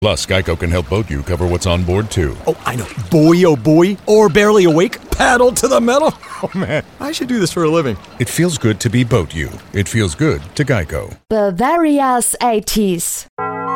Plus, Geico can help boat you cover what's on board, too. Oh, I know. Boy, oh boy. Or barely awake. Paddle to the metal. Oh, man. I should do this for a living. It feels good to be boat you. It feels good to Geico. Bavaria's 80s.